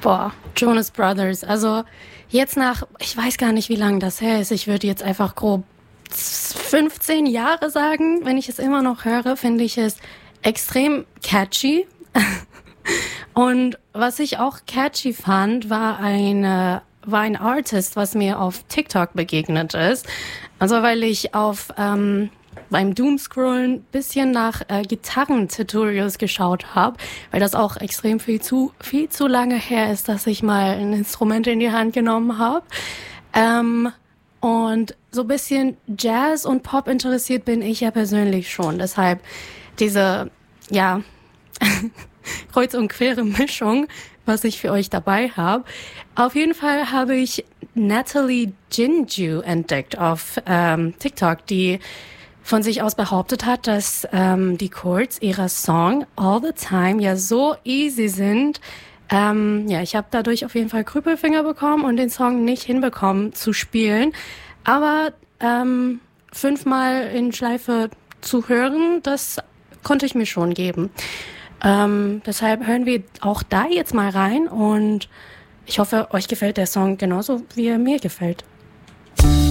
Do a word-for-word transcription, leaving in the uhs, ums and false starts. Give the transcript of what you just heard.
Boah, Jonas Brothers. Also jetzt nach, ich weiß gar nicht, wie lange das her ist. Ich würde jetzt einfach grob fünfzehn Jahre sagen. Wenn ich es immer noch höre, finde ich es extrem catchy. Und was ich auch catchy fand, war eine war ein Artist, was mir auf TikTok begegnet ist. Also weil ich auf ähm, beim Doomscrollen bisschen nach äh, Gitarren-Tutorials geschaut habe, weil das auch extrem viel zu viel zu lange her ist, dass ich mal ein Instrument in die Hand genommen habe. Ähm, und so ein bisschen Jazz und Pop interessiert bin ich ja persönlich schon. Deshalb diese, ja, kreuz und quere Mischung, was ich für euch dabei habe. Auf jeden Fall habe ich Natalie Jinju entdeckt auf ähm, TikTok, die von sich aus behauptet hat, dass ähm, die Chords ihrer Song All the Time ja so easy sind. Ähm, ja, ich habe dadurch auf jeden Fall Krüppelfinger bekommen und den Song nicht hinbekommen zu spielen. Aber ähm, fünfmal in Schleife zu hören, das konnte ich mir schon geben. Ähm, deshalb hören wir auch da jetzt mal rein und ich hoffe, euch gefällt der Song genauso, wie er mir gefällt.